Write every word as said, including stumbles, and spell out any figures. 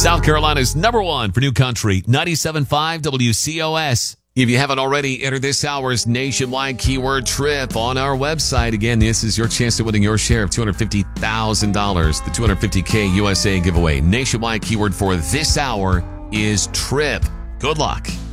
South Carolina's number one for new country, ninety-seven point five W C O S. If you haven't already, enter this hour's nationwide keyword trip on our website. Again, this is your chance to winning your share of two hundred fifty thousand dollars. The two hundred fifty K U S A giveaway. Nationwide keyword for this hour is trip. Good luck.